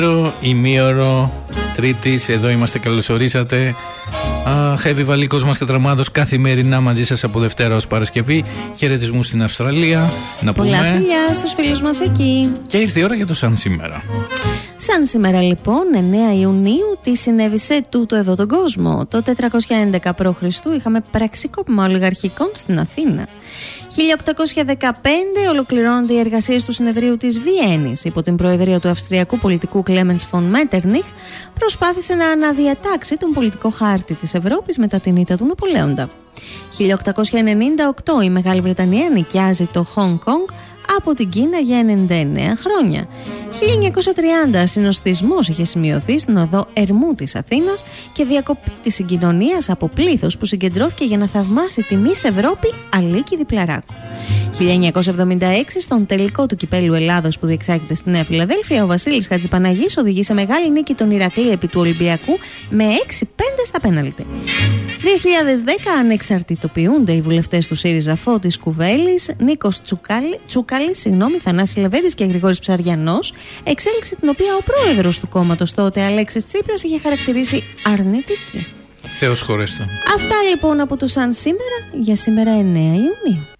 Ημίωρο Τρίτης, εδώ είμαστε, καλωσορίσατε. Heavy Βαλίκος μας Κατραμάδος, καθημερινά μαζί σας από Δευτέρα ως Παρασκευή. Χαιρετισμούς στην Αυστραλία. Να πολλά πούμε. φιλιά στους φίλους μας εκεί. Και ήρθε η ώρα για το σαν σήμερα. Σαν σήμερα λοιπόν, 9 Ιουνίου, τι συνέβη σε τούτο εδώ τον κόσμο? Το 411 π.Χ. είχαμε πραξικόπημα ολιγαρχικών στην Αθήνα. 1815 ολοκληρώνονται οι εργασίες του συνεδρίου της Βιέννης. Υπό την προεδρία του αυστριακού πολιτικού Κλέμενς φον Μέττερνιχ, προσπάθησε να αναδιατάξει τον πολιτικό χάρτη της Ευρώπης μετά την ήττα του Ναπολέοντα. 1898 η Μεγάλη Βρετανία νοικιάζει το Χονγκ Κονγκ από την Κίνα για 99 χρόνια. 1930 συνοστισμός είχε σημειωθεί στην οδό Ερμού της Αθήνας και διακοπή της συγκοινωνίας από πλήθος που συγκεντρώθηκε για να θαυμάσει τη Μις Ευρώπη Αλίκη Διπλαράκου. 1976 στον τελικό του Κυπέλλου Ελλάδος που διεξάγεται στη Νέα Φιλαδέλφια, ο Βασίλης Χατζηπαναγής οδηγεί σε μεγάλη νίκη τον Ηρακλή επί του Ολυμπιακού με 6-5 στα πέναλτι. 2010 ανεξαρτητοποιούνται οι βουλευτές του ΣΥΡΙΖΑ Φώτης Κουβέλης, Νίκος Τσούκαλης, Θανάση Λεβέντης και Γρηγόρης Ψαριανός, εξέλιξη την οποία ο πρόεδρος του κόμματος τότε, Αλέξης Τσίπρας, είχε χαρακτηρίσει αρνητική. Θεός χωρέστον. Αυτά λοιπόν από το σαν σήμερα για σήμερα 9 Ιουνίου.